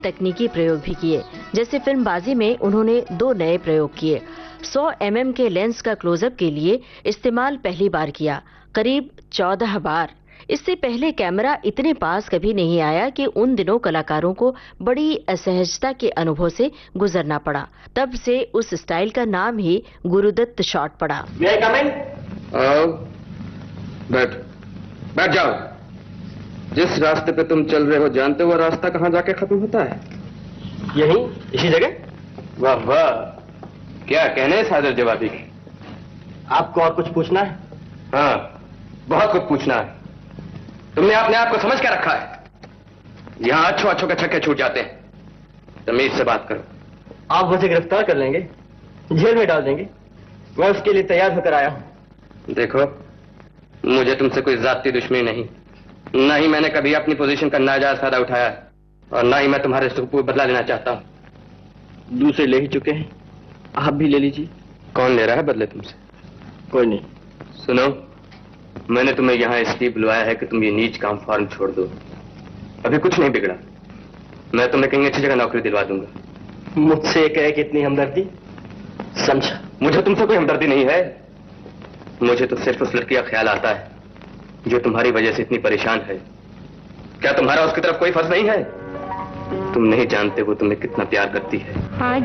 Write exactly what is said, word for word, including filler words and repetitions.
तकनीकी प्रयोग भी किए। जैसे फिल्मबाजी में उन्होंने दो नए प्रयोग किए। सौ एम एम के लेंस का क्लोजअप के लिए इस्तेमाल पहली बार किया, करीब चौदह बार। इससे पहले कैमरा इतने पास कभी नहीं आया कि उन दिनों कलाकारों को बड़ी असहजता के अनुभव से गुजरना पड़ा। तब से उस स्टाइल का नाम ही गुरुदत्त शॉट पड़ा। May I come in? आओ, बैठ बैठ जाओ। जिस रास्ते पे तुम चल रहे हो जानते हो वो रास्ता कहाँ जाके खत्म होता है? यहीं, इसी जगह? वाह वाह, क्या कहने सादर जवाबी के। आपको और कुछ पूछना है? हाँ, बहुत कुछ पूछना है। तुमने अपने आप को समझ क्या रखा है? यहाँ अच्छो अच्छो के छक्के छूट जाते हैं। तमीज से बात करो। आप मुझे गिरफ्तार कर लेंगे, जेल में डाल देंगे। मैं उसके लिए तैयार होकर आया हूँ। देखो, मुझे तुमसे कोई जाती दुश्मनी नहीं, न ही मैंने कभी अपनी पोजीशन का नाजायज फायदा उठाया और न ही मैं तुम्हारे सुख को बदला लेना चाहता हूँ। दूसरे ले ही चुके हैं, आप भी ले लीजिए। कौन ले रहा है बदले तुमसे? कोई नहीं। सुनो, मैंने तुम्हें यहाँ इसलिए बुलवाया है कि तुम ये नीच काम फौरन छोड़ दो। अभी कुछ नहीं बिगड़ा, मैं तुम्हें कहीं अच्छी जगह नौकरी दिलवा दूंगा। मुझसे कहे कि इतनी हमदर्दी? समझा। मुझे तुमसे कोई हमदर्दी नहीं है। मुझे तो सिर्फ उस लड़की का ख्याल आता है जो तुम्हारी वजह से इतनी परेशान है। क्या तुम्हारा उसकी तरफ कोई फर्ज नहीं है? तुम नहीं जानते वो तुम्हें कितना प्यार करती है।